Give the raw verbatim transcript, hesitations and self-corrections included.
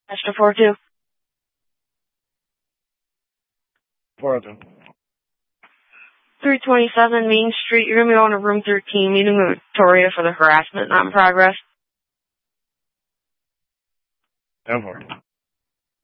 Extra four two. four oh two. three twenty-seven Main Street. You're going to be going to room thirteen, meeting with Victoria for the harassment not in progress. ten four.